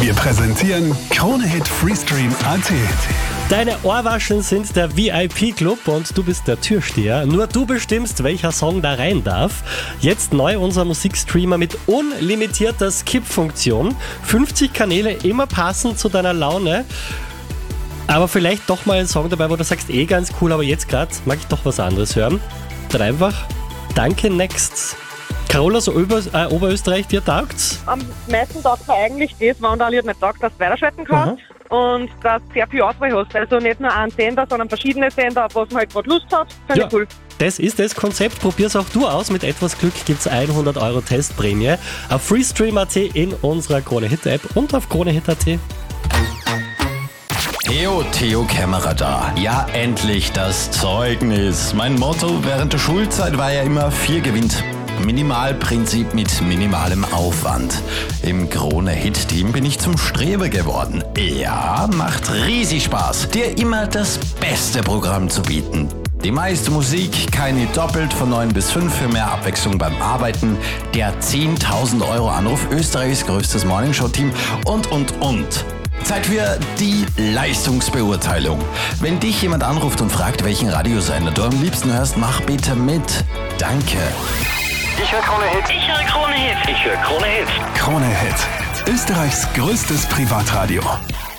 Wir präsentieren Krone-Hit Freestream AT. Deine Ohrwaschen sind der VIP-Club und du bist der Türsteher. Nur du bestimmst, welcher Song da rein darf. Jetzt neu unser Musikstreamer mit unlimitierter Skip-Funktion. 50 Kanäle, immer passend zu deiner Laune. Aber vielleicht doch mal ein Song dabei, wo du sagst, ganz cool, aber jetzt gerade mag ich doch was anderes hören. Dann einfach Danke Next. Carola, so Oberösterreich, dir taugt's? Am meisten taugt mir eigentlich das, wenn der Lied nicht taugt, dass du weiterschalten kannst. Und dass du sehr viel Auswahl hast. Also nicht nur einen Sender, sondern verschiedene Sender, auf was man halt gerade Lust hat. Finde ich cool. Das ist das Konzept. Probier's auch du aus. Mit etwas Glück gibt's 100 € Testprämie auf Freestream.at in unserer Krone-Hit-App und auf Krone-Hit.at. Theo Kämmerer da. Ja, endlich das Zeugnis. Mein Motto während der Schulzeit war ja immer 4 gewinnt. Minimalprinzip mit minimalem Aufwand. Im Krone-Hit-Team bin ich zum Streber geworden. Ja, macht riesig Spaß, dir immer das beste Programm zu bieten. Die meiste Musik, keine doppelt von 9 bis 5 für mehr Abwechslung beim Arbeiten, der 10.000 € Anruf, Österreichs größtes Morningshow-Team und. Zeit für die Leistungsbeurteilung. Wenn dich jemand anruft und fragt, welchen Radiosender du am liebsten hörst, mach bitte mit. Danke. Ich höre Krone-Hit. Ich höre Krone-Hit. Ich höre Krone-Hit. Krone-Hit. Österreichs größtes Privatradio.